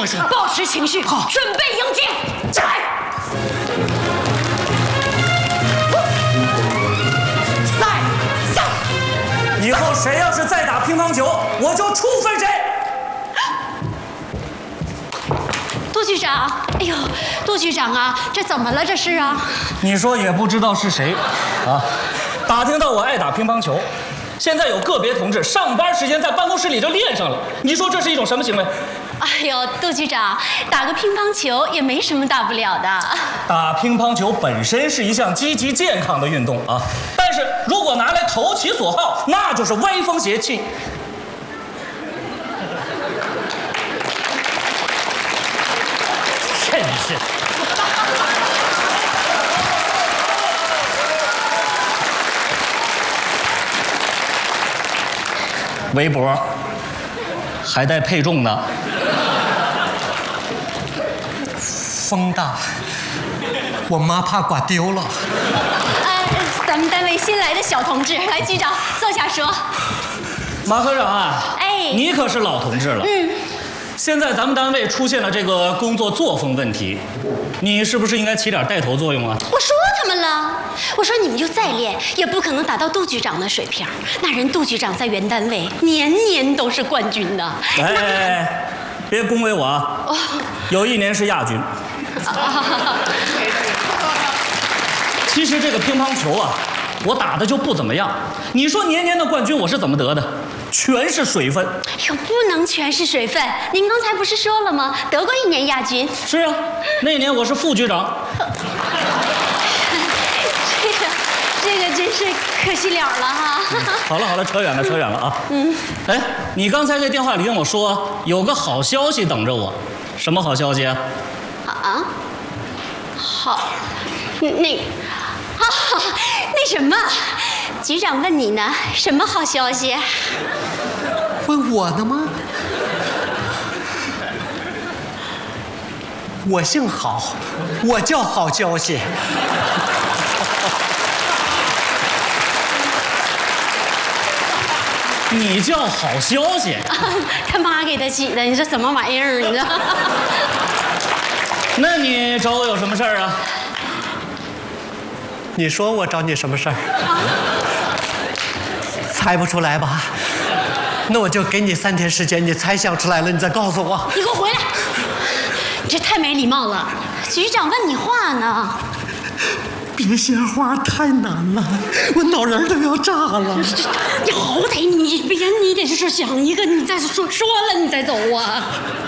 放手， 保持情绪，好，准备迎接，来。赛！ 以后谁要是再打乒乓球，我就处分谁。 杜局长，哎呦，杜局长啊，这怎么了？这是啊？ 你说也不知道是谁，啊，打听到我爱打乒乓球，现在有个别同志上班时间在办公室里就练上了。你说这是一种什么行为？ 哎呦，杜局长，打个乒乓球也没什么大不了的。 打乒乓球本身是一项积极健康的运动啊，但是如果拿来投其所好，那就是歪风邪气。真是。围脖还带配重呢。 风大，我妈怕刮丢了。 咱们单位新来的小同志，来，局长坐下说。 马科长啊， 哎， 你可是老同志了。现在咱们单位出现了这个工作作风问题，你是不是应该起点带头作用啊？ 我说他们了，我说你们就再练，也不可能达到杜局长的水平。那人杜局长在原单位年年都是冠军的。 哎，别恭维我啊！有一年是亚军。其实这个乒乓球啊，我打的就不怎么样。你说年年的冠军我是怎么得的？全是水分。 哎呦，不能全是水分。您刚才不是说了吗？得过一年亚军。 是啊，那年我是副局长。 这个真是可惜了哈。 好了，扯远了啊。哎，你刚才在电话里跟我说有个好消息等着我，什么好消息啊？ 啊？好，那什么，局长问你呢，什么好消息？ 问我呢吗？我姓郝，我叫好消息。 你叫好消息？ 他妈给他起的，你说什么玩意儿？你知道？ 那你找我有什么事儿啊？ 你说我找你什么事儿？猜不出来吧？那我就给你3天时间，你猜想出来了，你再告诉我。 你给我回来！你这太没礼貌了。局长问你话呢。 别闲话太难了，我脑仁都要炸了。 你好歹你得是想一个，你再说了你再走啊。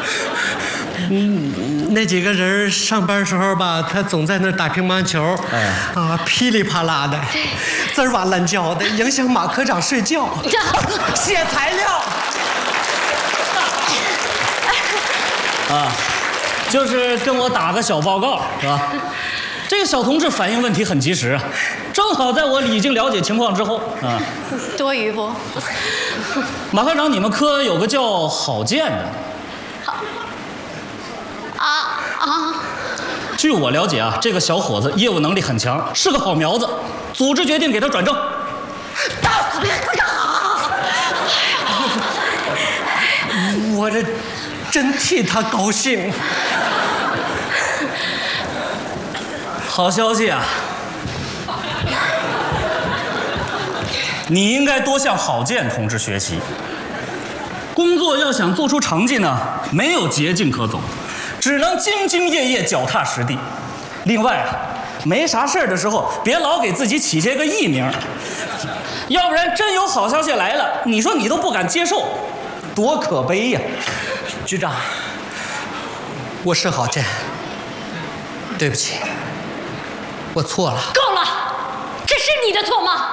那几个人上班时候吧，他总在那儿打乒乓球，噼里啪啦的，滋哇乱叫的，影响马科长睡觉。写材料。 啊，就是跟我打个小报告，是吧？这个小同志反映问题很及时啊，正好在我已经了解情况之后啊。 多余不？ 马科长，你们科有个叫郝建的。据我了解啊，这个小伙子业务能力很强，是个好苗子。组织决定给他转正。 我这真替他高兴。 好消息啊！你应该多向郝建同志学习。工作要想做出成绩呢，没有捷径可走，只能兢兢业业、脚踏实地。另外啊，没啥事儿的时候，别老给自己起些个艺名，要不然真有好消息来了，你说你都不敢接受，多可悲呀！ 局长，我是郝建，对不起，我错了。 够了，这是你的错吗？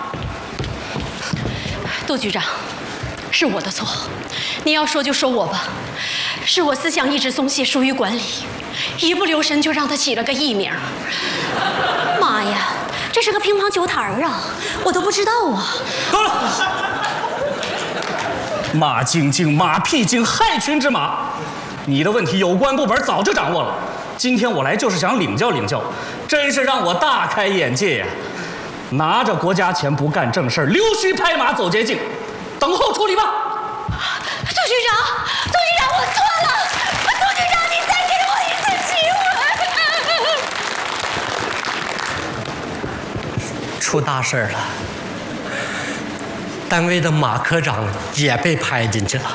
杜局长，是我的错，你要说就说我吧，是我思想一直松懈，疏于管理，一不留神就让他起了个艺名。妈呀，这是个乒乓球台啊，我都不知道啊。 够了！马晶晶、马屁精、害群之马，你的问题有关部门早就掌握了。今天我来就是想领教领教，真是让我大开眼界呀！拿着国家钱不干正事儿，溜须拍马走捷径，等候处理吧。 杜局长，我错了，杜局出大事了，单位的马科长也被拍进去了。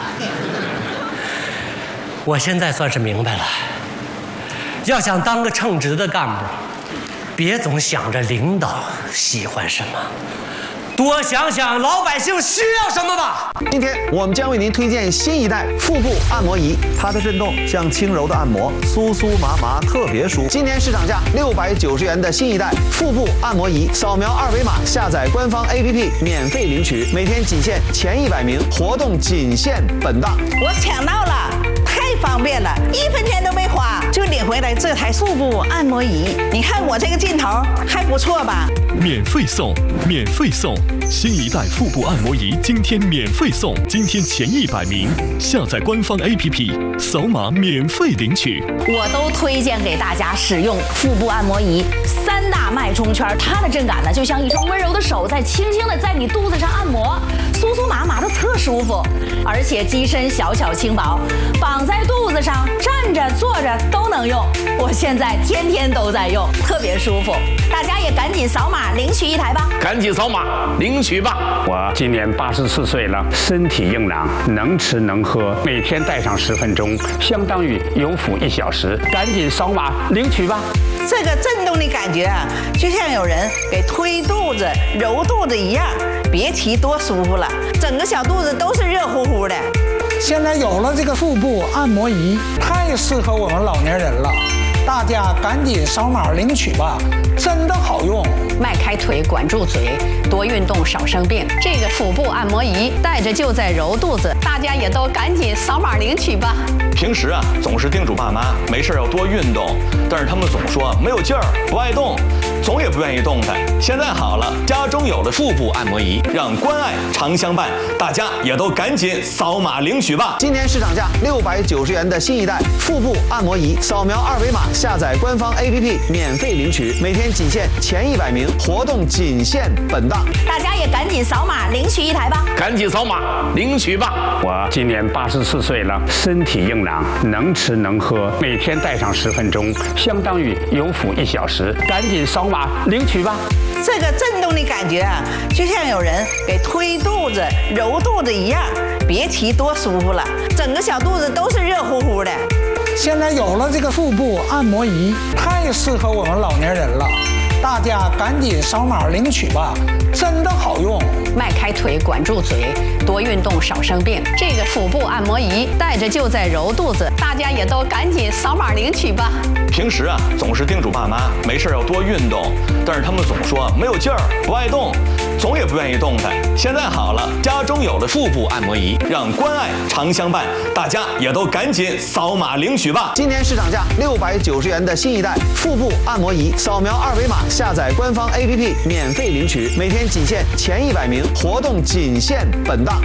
我现在算是明白了，要想当个称职的干部，别总想着领导喜欢什么，多想想老百姓需要什么吧。 今天我们将为您推荐新一代腹部按摩仪，它的震动像轻柔的按摩，酥酥麻麻，特别舒服。今年市场价690元的新一代腹部按摩仪，扫描二维码下载官方 APP 免费领取，每天仅限前100名，活动仅限本档。 我抢到了，太方便了，1分钱都没花就领回来这台腹部按摩仪。你看我这个劲头还不错吧？ 免费送，免费送！新一代腹部按摩仪今天免费送，今天前100名下载官方 APP， 扫码免费领取。 我都推荐给大家使用腹部按摩仪，3大脉冲圈，它的震感呢就像一双温柔的手在轻轻的在你肚子上按摩，酥酥麻麻的特舒服，而且机身小巧轻薄，绑在肚子上，站着坐着都能用。我现在天天都在用，特别舒服。大家也赶紧扫码领取一台吧！ 赶紧扫码领取吧！我今年84岁了，身体硬朗，能吃能喝，每天戴上10分钟，相当于有腹1小时。赶紧扫码领取吧！ 这个震动的感觉啊，就像有人给推肚子、揉肚子一样，别提多舒服了，整个小肚子都是热乎乎的。 现在有了这个腹部按摩仪，太适合我们老年人了。大家赶紧扫码领取吧，真的好用。 迈开腿，管住嘴，多运动，少生病。这个腹部按摩仪带着就在揉肚子，大家也都赶紧扫码领取吧。 平时啊，总是叮嘱爸妈没事要多运动，但是他们总说没有劲儿，不爱动，总也不愿意动弹。现在好了，家中有了腹部按摩仪，让关爱常相伴，大家也都赶紧扫码领取吧。 今年市场价690元的新一代腹部按摩仪，扫描二维码下载官方 APP 免费领取，每天仅限前100名，活动仅限本档。 大家也赶紧扫码领取一台吧！ 赶紧扫码领取吧！我今年84岁了，身体硬朗，能吃能喝，每天戴上10分钟，相当于有腹1小时。赶紧扫码领取吧！ 这个震动的感觉啊，就像有人给推肚子、揉肚子一样，别提多舒服了，整个小肚子都是热乎乎的。 现在有了这个腹部按摩仪，太适合我们老年人了。大家赶紧扫码领取吧，真的好用。 迈开腿，管住嘴，多运动，少生病。这个腹部按摩仪带着就在揉肚子，大家也都赶紧扫码领取吧。 平时啊，总是叮嘱爸妈没事要多运动，但是他们总说没有劲儿，不爱动，总也不愿意动弹。现在好了，家中有了腹部按摩仪，让关爱常相伴，大家也都赶紧扫码领取吧。 今年市场价690元的新一代腹部按摩仪，扫描二维码下载官方 APP 免费领取，每天仅限前100名，活动仅限本档。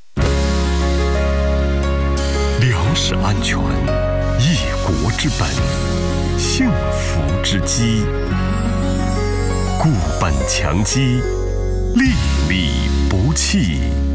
粮食安全，一国之本，幸福之基。固本强基，粒粒不弃。